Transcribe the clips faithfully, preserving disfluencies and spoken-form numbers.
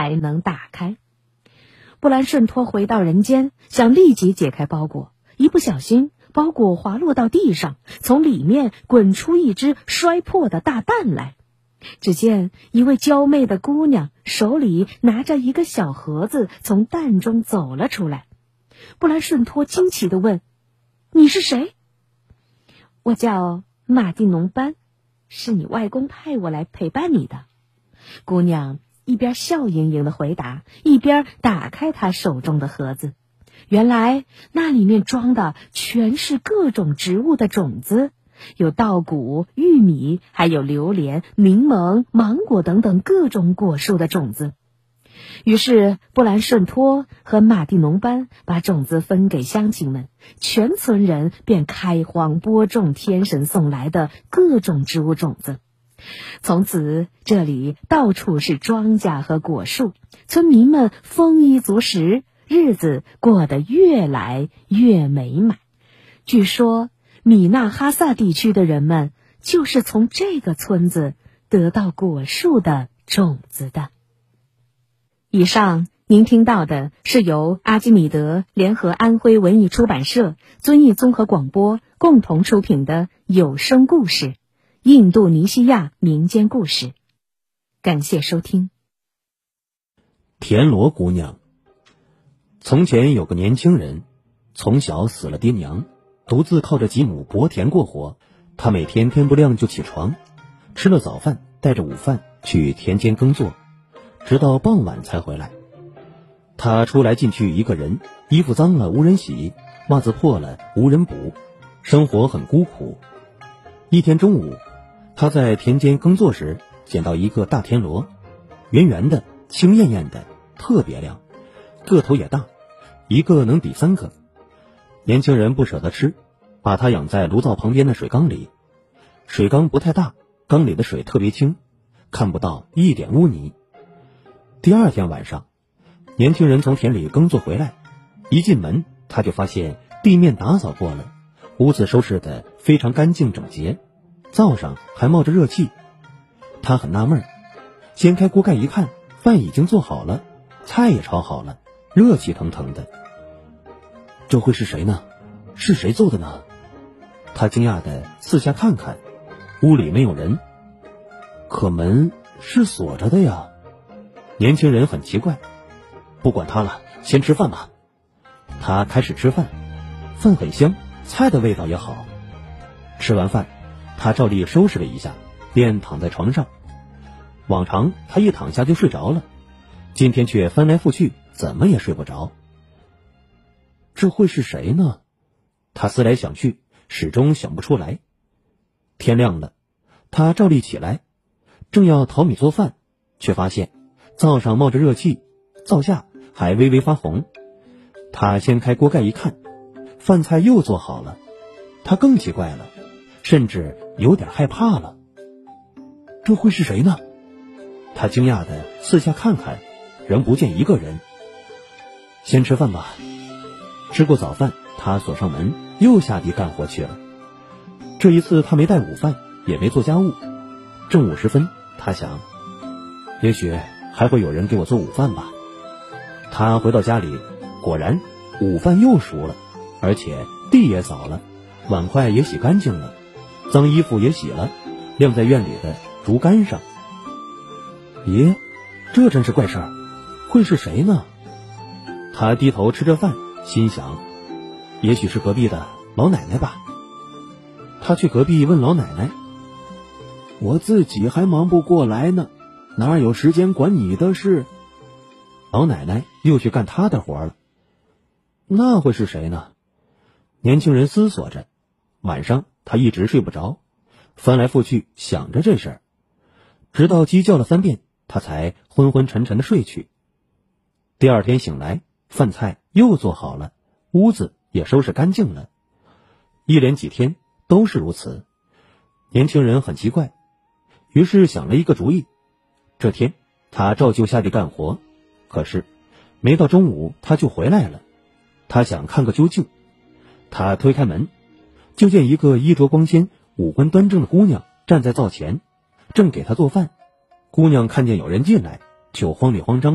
才能打开。布兰顺托回到人间，想立即解开包裹，一不小心包裹滑落到地上，从里面滚出一只摔破的大蛋来。只见一位娇媚的姑娘手里拿着一个小盒子，从蛋中走了出来。布兰顺托惊奇地问：你是谁？我叫马蒂农班，是你外公派我来陪伴你的。姑娘一边笑盈盈地回答，一边打开她手中的盒子。原来那里面装的全是各种植物的种子，有稻谷、玉米，还有榴莲、柠檬、芒果等等各种果树的种子。于是布兰顺托和马蒂农班把种子分给乡亲们，全村人便开荒播种天神送来的各种植物种子。从此这里到处是庄稼和果树，村民们丰衣足食，日子过得越来越美满。据说米纳哈萨地区的人们就是从这个村子得到果树的种子的。以上您听到的是由阿基米德联合安徽文艺出版社、遵义综合广播共同出品的有声故事《印度尼西亚民间故事》。感谢收听。 田螺姑娘。从前有个年轻人，从小死了爹娘，独自靠着几亩薄田过活。他每天天不亮就起床，吃了早饭，带着午饭去田间耕作，直到傍晚才回来。他出来进去一个人，衣服脏了无人洗，袜子破了无人补，生活很孤苦。一天中午，他在田间耕作时，捡到一个大田螺，圆圆的，青艳艳的，特别亮，个头也大，一个能抵三个。年轻人不舍得吃，把它养在炉灶旁边的水缸里。水缸不太大，缸里的水特别清，看不到一点污泥。第二天晚上，年轻人从田里耕作回来，一进门他就发现地面打扫过了，屋子收拾得非常干净整洁，灶上还冒着热气。他很纳闷，掀开锅盖一看，饭已经做好了，菜也炒好了，热气腾腾的。这会是谁呢？是谁做的呢？他惊讶地四下看看，屋里没有人，可门是锁着的呀。年轻人很奇怪，不管他了，先吃饭吧。他开始吃饭，饭很香，菜的味道也好。吃完饭，他照例收拾了一下，便躺在床上。往常他一躺下就睡着了，今天却翻来覆去，怎么也睡不着。这会是谁呢？他思来想去，始终想不出来。天亮了，他照例起来，正要淘米做饭，却发现灶上冒着热气，灶下还微微发红。他掀开锅盖一看，饭菜又做好了。他更奇怪了，甚至有点害怕了。这会是谁呢？他惊讶地四下看看，仍不见一个人。先吃饭吧。吃过早饭，他锁上门，又下地干活去了。这一次他没带午饭，也没做家务。正午时分，他想，也许还会有人给我做午饭吧。他回到家里，果然午饭又熟了，而且地也扫了，碗筷也洗干净了，脏衣服也洗了，晾在院里的竹竿上。咦，这真是怪事儿，会是谁呢？他低头吃着饭，心想，也许是隔壁的老奶奶吧。他去隔壁问老奶奶，我自己还忙不过来呢，哪有时间管你的事？老奶奶又去干她的活了。那会是谁呢？年轻人思索着，晚上他一直睡不着，翻来覆去想着这事儿，直到鸡叫了三遍，他才昏昏沉沉的睡去。第二天醒来，饭菜又做好了，屋子也收拾干净了。一连几天都是如此。年轻人很奇怪，于是想了一个主意。这天他照旧下地干活，可是没到中午他就回来了。他想看个究竟。他推开门，就见一个衣着光鲜、五官端正的姑娘站在灶前，正给他做饭。姑娘看见有人进来，就慌里慌张地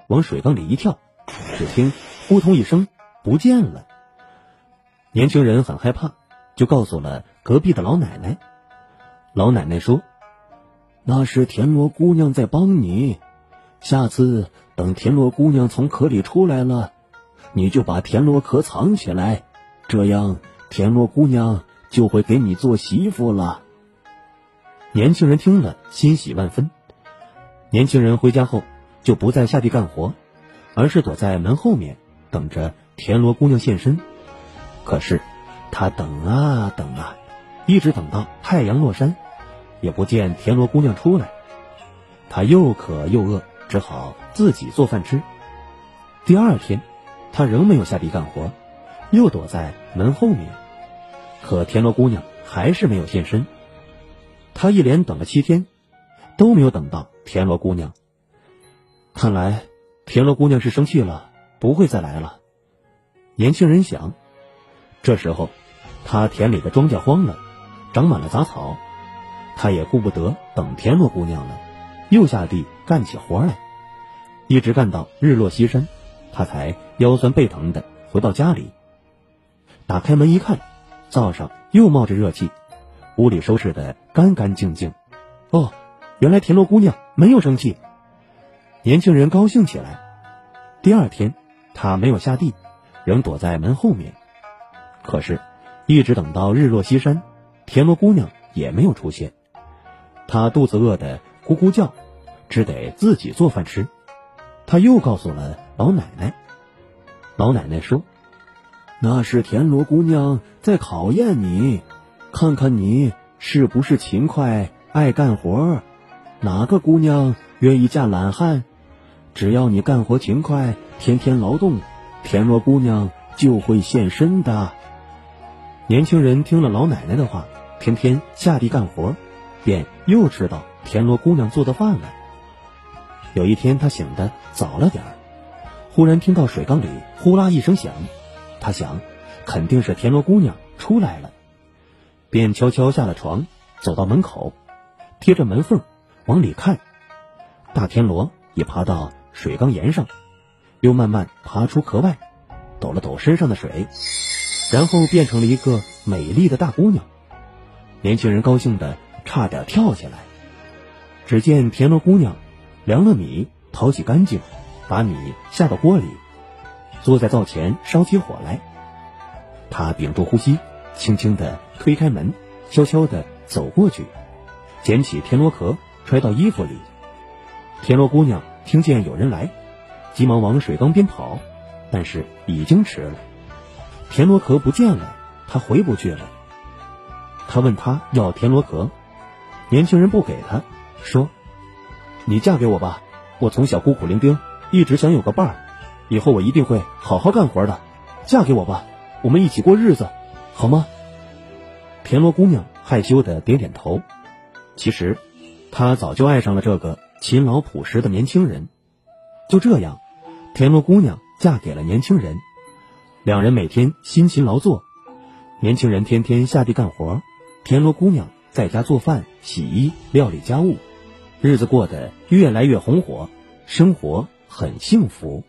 往水缸里一跳，只听扑通一声不见了。年轻人很害怕，就告诉了隔壁的老奶奶。老奶奶说，那是田螺姑娘在帮你，下次等田螺姑娘从壳里出来了，你就把田螺壳藏起来，这样田螺姑娘就会给你做媳妇了。年轻人听了欣喜万分。年轻人回家后就不再下地干活，而是躲在门后面等着田螺姑娘现身。可是他等啊等啊，一直等到太阳落山，也不见田螺姑娘出来。他又渴又饿，只好自己做饭吃。第二天他仍没有下地干活，又躲在门后面，可田螺姑娘还是没有现身。他一连等了七天，都没有等到田螺姑娘。看来田螺姑娘是生气了，不会再来了。年轻人想。这时候他田里的庄稼荒了，长满了杂草，他也顾不得等田螺姑娘了，又下地干起活来，一直干到日落西山，他才腰酸背疼的回到家里。打开门一看，灶上又冒着热气，屋里收拾得干干净净。哦，原来田螺姑娘没有生气。年轻人高兴起来。第二天他没有下地，仍躲在门后面。可是一直等到日落西山，田螺姑娘也没有出现。他肚子饿得咕咕叫，只得自己做饭吃。他又告诉了老奶奶。老奶奶说，那是田螺姑娘在考验你，看看你是不是勤快爱干活，哪个姑娘愿意嫁懒汉？只要你干活勤快，天天劳动，田螺姑娘就会现身的。年轻人听了老奶奶的话，天天下地干活，便又吃到田螺姑娘做的饭了。有一天他醒得早了点儿，忽然听到水缸里呼啦一声响，他想肯定是田螺姑娘出来了，便悄悄下了床，走到门口，贴着门缝往里看。大田螺也爬到水缸沿上，又慢慢爬出壳外，抖了抖身上的水，然后变成了一个美丽的大姑娘。年轻人高兴得差点跳起来。只见田螺姑娘量了米，淘洗干净，把米下到锅里，坐在灶前烧起火来。她屏住呼吸，轻轻地推开门，悄悄地走过去，捡起田螺壳揣到衣服里。田螺姑娘听见有人来，急忙往水缸边跑，但是已经迟了。田螺壳不见了，她回不去了。她问他要田螺壳，年轻人不给她，说，你嫁给我吧，我从小孤苦伶仃，一直想有个伴儿，以后我一定会好好干活的，嫁给我吧，我们一起过日子，好吗？田螺姑娘害羞地点点头。其实她早就爱上了这个勤劳朴实的年轻人。就这样，田螺姑娘嫁给了年轻人，两人每天辛勤劳作，年轻人天天下地干活，田螺姑娘在家做饭、洗衣、料理家务，日子过得越来越红火，生活很幸福。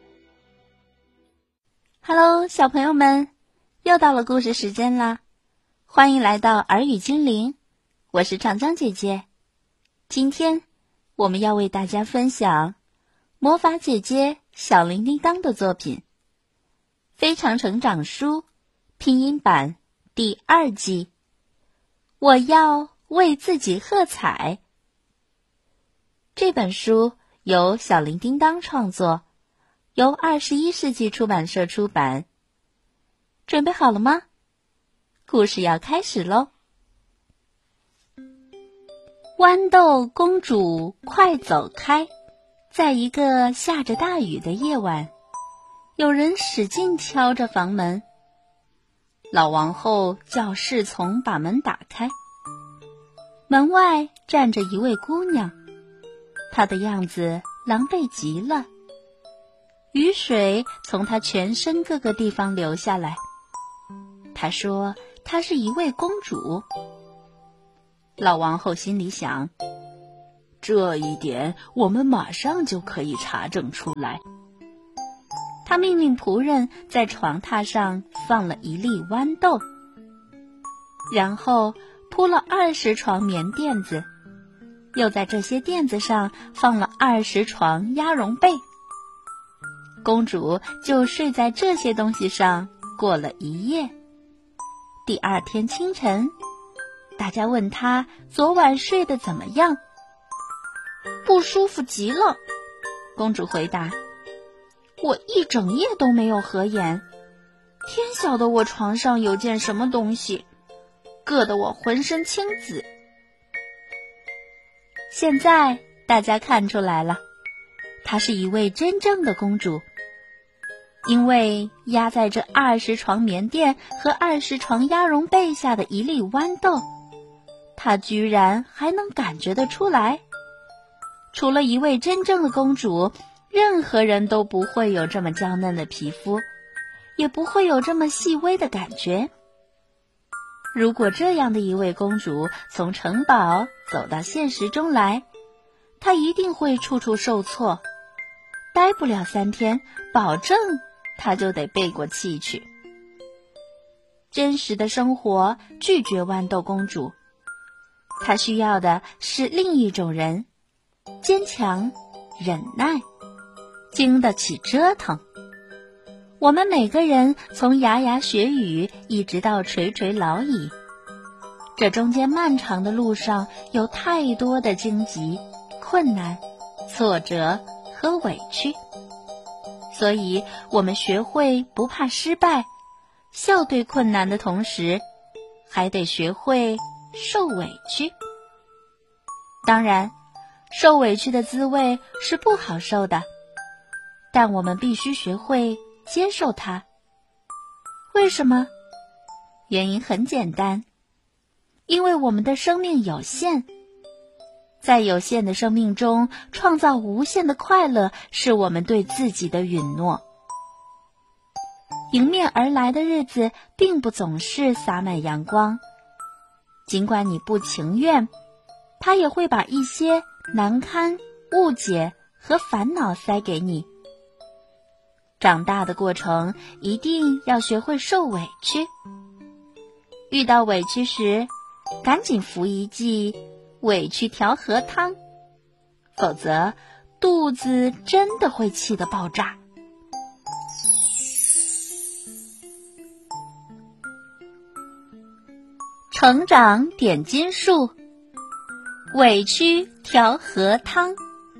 Hello， 小朋友们，又到了故事时间啦！欢迎来到耳语精灵，我是长江姐姐。今天我们要为大家分享魔法姐姐小铃铃铛的作品《非常成长书》拼音版第二季。我要为自己喝彩。这本书由小铃叮当创作，由二十一世纪出版社出版。准备好了吗？故事要开始喽！豌豆公主，快走开！在一个下着大雨的夜晚，有人使劲敲着房门。老王后叫侍从把门打开。门外站着一位姑娘，她的样子狼狈极了。雨水从她全身各个地方流下来。她说她是一位公主。老王后心里想， 这一点我们马上就可以查证出来。他命令仆人在床榻上放了一粒豌豆，然后铺了二十床棉垫子，又在这些垫子上放了二十床鸭绒被。公主就睡在这些东西上过了一夜。第二天清晨，大家问她昨晚睡得怎么样。不舒服极了，公主回答，我一整夜都没有合眼，天晓得我床上有件什么东西，硌得我浑身青紫。现在大家看出来了，她是一位真正的公主，因为压在这二十床棉垫和二十床鸭绒被下的一粒豌豆，她居然还能感觉得出来。除了一位真正的公主，任何人都不会有这么娇嫩的皮肤，也不会有这么细微的感觉。如果这样的一位公主从城堡走到现实中来，她一定会处处受挫，待不了三天，保证她就得背过气去。真实的生活拒绝豌豆公主，她需要的是另一种人，坚强、忍耐，经得起折腾。我们每个人从牙牙学语一直到垂垂老矣，这中间漫长的路上有太多的荆棘、困难、挫折和委屈，所以我们学会不怕失败，笑对困难的同时，还得学会受委屈。当然，受委屈的滋味是不好受的，但我们必须学会接受它。为什么？原因很简单，因为我们的生命有限，在有限的生命中创造无限的快乐，是我们对自己的允诺。迎面而来的日子并不总是洒满阳光，尽管你不情愿，它也会把一些难堪、误解和烦恼塞给你。长大的过程一定要学会受委屈，遇到委屈时赶紧服一剂委屈调和汤，否则肚子真的会气得爆炸。成长点金术，委屈调和汤。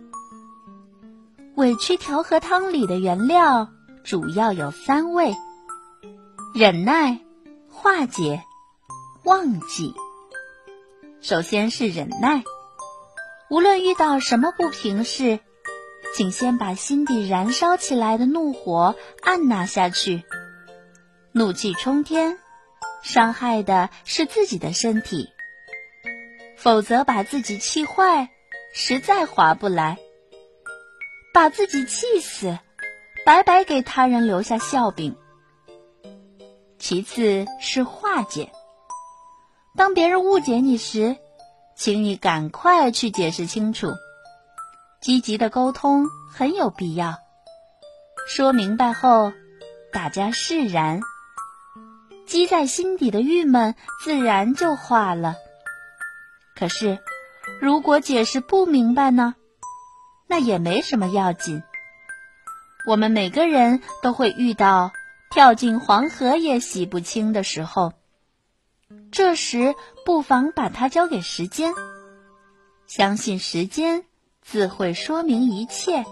委屈调和汤里的原料主要有三味：忍耐、化解、忘记。首先是忍耐，无论遇到什么不平事，请先把心底燃烧起来的怒火按捺下去。怒气冲天，伤害的是自己的身体，否则把自己气坏，实在划不来。把自己气死，白白给他人留下笑柄。其次是化解，当别人误解你时，请你赶快去解释清楚。积极的沟通很有必要，说明白后，大家释然，积在心底的郁闷自然就化了。可是，如果解释不明白呢？那也没什么要紧。我们每个人都会遇到跳进黄河也洗不清的时候，这时不妨把它交给时间，相信时间自会说明一切。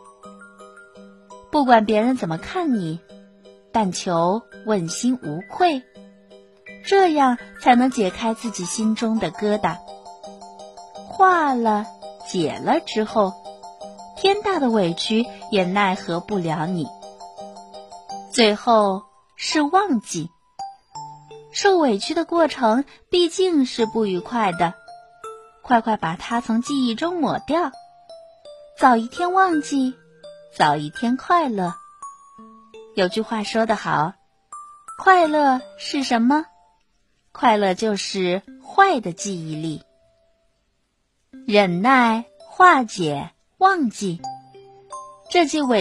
不管别人怎么看你，但求问心无愧，这样才能解开自己心中的疙瘩。化了解了之后，天大的委屈也奈何不了你。最后是忘记，受委屈的过程毕竟是不愉快的，快快把它从记忆中抹掉，早一天忘记，早一天快乐。有句话说得好，快乐是什么？快乐就是坏的记忆力。忍耐、 化解忘记。这句尾